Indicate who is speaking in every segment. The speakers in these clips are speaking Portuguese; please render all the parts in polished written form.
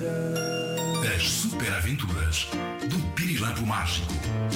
Speaker 1: As super aventuras do Pirilampo Mágico.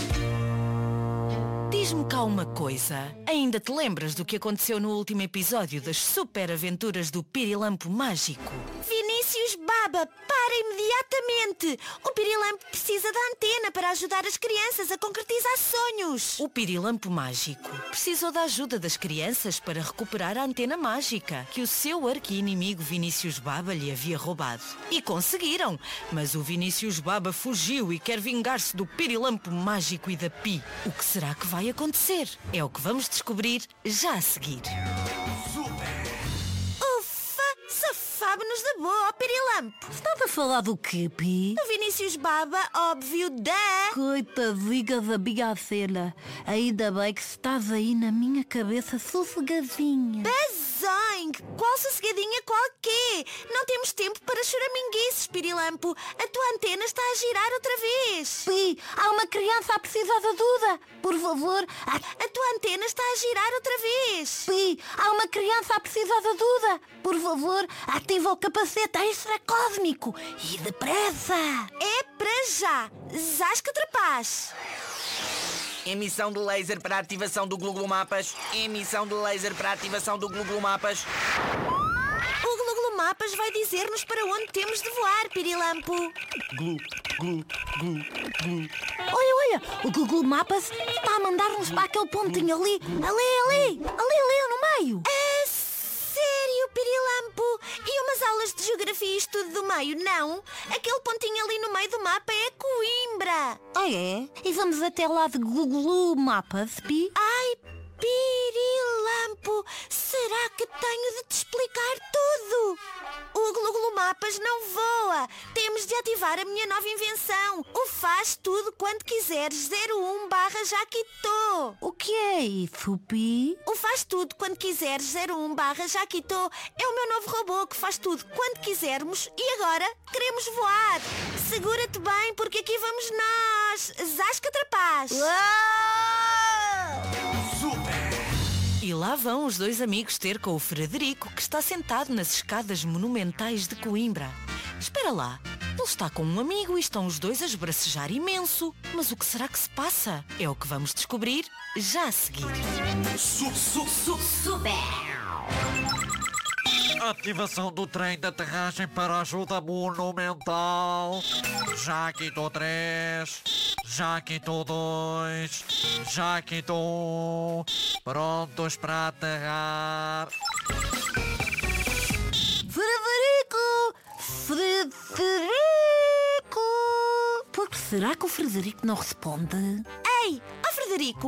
Speaker 2: Diz-me cá uma coisa. Ainda te lembras do que aconteceu no último episódio das super aventuras do Pirilampo Mágico?
Speaker 3: Vinícius Baba, para imediatamente! O Pirilampo precisa da antena para ajudar as crianças a concretizar sonhos.
Speaker 2: O Pirilampo Mágico precisou da ajuda das crianças para recuperar a antena mágica que o seu arqui-inimigo Vinícius Baba lhe havia roubado. E conseguiram, mas o Vinícius Baba fugiu e quer vingar-se do Pirilampo Mágico e da Pi. O que será que vai acontecer? É o que vamos descobrir já a seguir.
Speaker 3: Sabe-nos da boa, ó Pirilampo.
Speaker 4: Estás a falar do quê, Pi?
Speaker 3: O Vinícius Baba, óbvio,
Speaker 4: Coitadinha da minha cena. Ainda bem que estás aí na minha cabeça sossegadinha.
Speaker 3: Zoing! Qual sossegadinha, qual quê? Não temos tempo para choraminguices, Pirilampo. A tua antena está a girar outra vez.
Speaker 4: Pi, há uma criança a precisar de ajuda. Por favor,
Speaker 3: A tua antena está a girar outra vez.
Speaker 4: Pi, há uma criança a precisar de ajuda. Por favor, ativa o capacete extracósmico e depressa.
Speaker 3: É para já. Zasca trapaz.
Speaker 5: Emissão de laser para ativação do Gluglumapas. Emissão de laser para ativação do Gluglumapas.
Speaker 3: O Gluglumapas vai dizer-nos para onde temos de voar, Pirilampo.
Speaker 4: Olha, o Google Maps está a mandar-nos para aquele pontinho ali no meio.
Speaker 3: Sério, Pirilampo? E umas aulas de geografia e estudo do meio, não? Aquele pontinho ali no meio do mapa é Coimbra.
Speaker 4: Ah, é? E vamos até lá de Google Maps, Pi?
Speaker 3: Ai, Pirilampo, será que tenho de te explicar tudo? O Gluglumapas não voa. Temos de ativar a minha nova invenção. O faz tudo quando quiseres 01/Jaquitô.
Speaker 4: O que é isso, Pi?
Speaker 3: O faz tudo quando quiseres 01/Jaquitô é o meu novo robô que faz tudo quando quisermos e agora queremos voar. Segura-te bem porque aqui vamos nós. Zasca trapaz.
Speaker 2: E lá vão os dois amigos ter com o Frederico, que está sentado nas escadas monumentais de Coimbra. Espera lá, ele está com um amigo e estão os dois a esbracejar imenso. Mas o que será que se passa? É o que vamos descobrir já a seguir.
Speaker 6: Ativação do trem de aterragem para ajuda monumental. Jaquitô 3, Jaquitô 2, Jaquitô 1. Prontos para aterrar.
Speaker 4: Frederico! Por que será que o Frederico não responde?
Speaker 3: Ei, ó Frederico,